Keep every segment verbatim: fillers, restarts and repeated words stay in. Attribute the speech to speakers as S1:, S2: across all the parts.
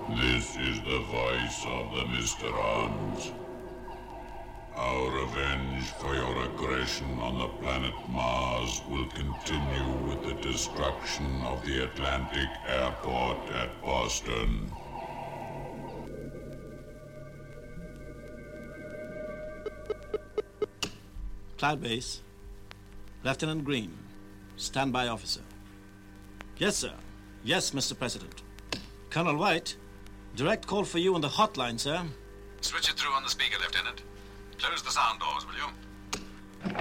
S1: This is the voice of the Mysterons. Our revenge for your aggression on the planet Mars will continue with the destruction of the Atlantic Airport at Boston.
S2: Cloud Base. Lieutenant Green, standby officer. Yes, sir. Yes, Mister President. Colonel White, direct call for you on the hotline, sir.
S3: Switch it through on the speaker, Lieutenant. Close the sound doors, will you?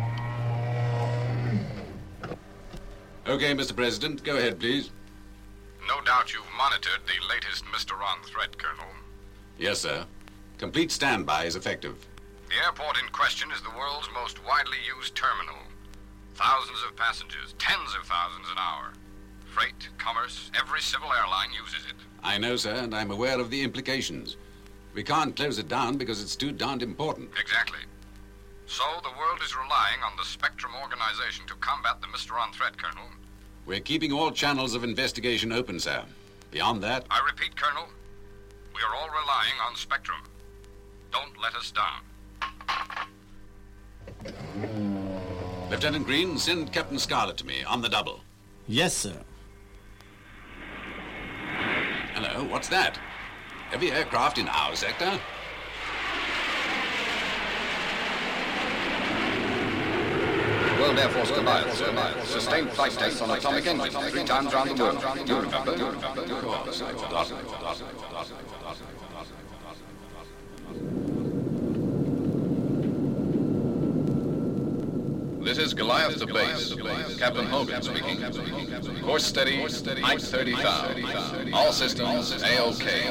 S3: Okay, Mister President, go ahead, please.
S4: No doubt you've monitored the latest Mysteron threat, Colonel.
S3: Yes, sir. Complete standby is effective.
S4: The airport in question is the world's most widely used terminal. Thousands of passengers, tens of thousands an hour. Freight, commerce, every civil airline uses it.
S3: I know, sir, and I'm aware of the implications. We can't close it down because it's too darned important.
S4: Exactly. So the world is relying on the Spectrum organization to combat the Mysteron threat, Colonel.
S3: We're keeping all channels of investigation open, sir. Beyond that...
S4: I repeat, Colonel, we are all relying on Spectrum. Don't let us down.
S3: Lieutenant Green, send Captain Scarlet to me on the double.
S2: Yes, sir.
S3: Hello, what's that? Heavy aircraft in our sector?
S5: World Air Force Goliath, sir. Sustained flight tests on atomic engines three times round the world. Do you remember?
S3: Of course, I've forgotten. I've forgotten. I've forgotten.
S5: This is Goliath to base. Captain Hogan speaking. Course steady, Mike thirty thousand. All systems A-OK.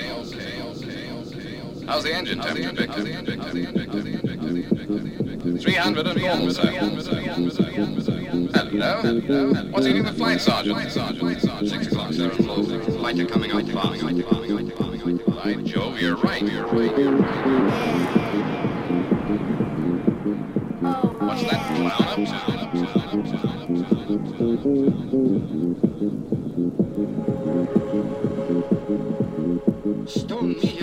S5: How's the engine temperature, Victor? three hundred and four, sir. Hello. What's eating the flight sergeant? Six o'clock, sir.
S4: Flight are coming up fast.
S5: By Jove, you're right. You're right. You're right. What's that clown up to?
S6: Stone me